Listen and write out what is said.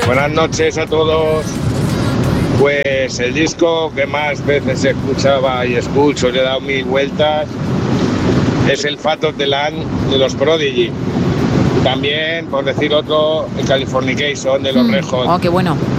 Buenas noches a todos. Pues el disco que más veces escuchaba y escucho, le he dado 1000 vueltas, es el Fat of the Land de los Prodigy. También, por decir otro, el Californication de los Red Hot. Oh, qué bueno.